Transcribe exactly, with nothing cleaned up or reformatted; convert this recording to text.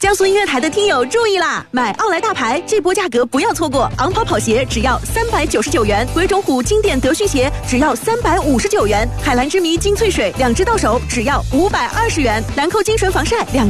江苏音乐台的听友注意啦！买奥莱大牌这波价格不要错过，昂跑跑鞋只要三百九十九元，鬼冢虎经典德训鞋只要三百五十九元，海蓝之谜金萃水两支到手只要五百二十元，兰蔻精纯防晒两。